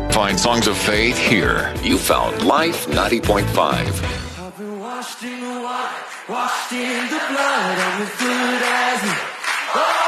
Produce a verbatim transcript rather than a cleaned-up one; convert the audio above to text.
Find songs of faith here. You found Life ninety point five. I've been washed in the water, washed in the blood, I'm as good as new. Oh!